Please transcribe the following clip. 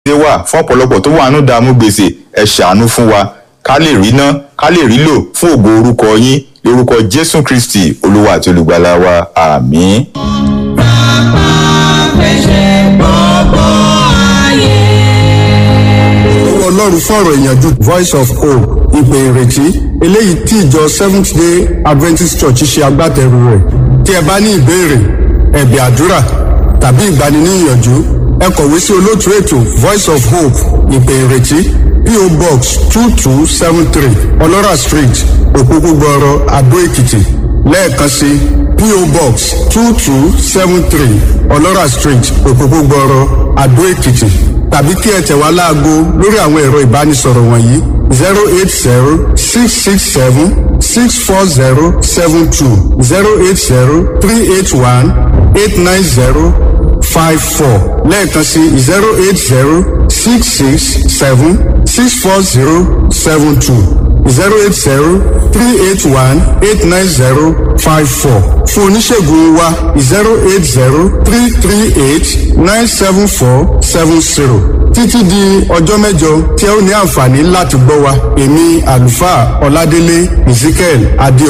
ṣe wà fún ọ̀pọ̀lọpọ̀ tó wà nínú ìdààmú gbèsè ẹ ṣàánú fún wa ká lè rí ná ká lè rí lò fún ògo orúkọ yín lórúkọ Jésù Kristi olúwa àti olùgbàlà wa àmín. Ọlọ́run fún ọ̀rọ̀ ìyànjú Voice of Hope ìpè ìrètí eléyìí tí ìjọ Seventh Day Adventist Church ṣe agbátẹrù rẹ̀. Tí ẹ bá ní ìbéèrè ẹ̀bẹ̀ àdúrà tàbí ìgbaniníyànjú ẹ kọ̀wé sí olóòtú ètò Voice of Hope ìpè ìrètí P.O. Box 2273 Ọlọ́rà Street Òpópógbọ̀ọ̀rọ̀ Adó Èkìtì lẹ́ẹ̀kan sí P.O. Box 2273 Ọlọ́rà Street Òpópógbọ̀ọ̀rọ̀ Adó Èkìtì tàbí kí ẹ tẹ̀ wá láago lórí àwọn ẹ̀rọ ìbánisọ̀rọ̀ wọ̀nyí 080-667-64072 080-381-89054 lẹ́ẹ̀kan sí 080-667-64072 080-381-89054 fún oníṣègùn wa 080-338-97470 títí di ọjọ́ mẹ́jọ tí ẹ ó ní àǹfààní láti gbọ́ wa èmi àlùfáà Ọládélé Ezekiel Adé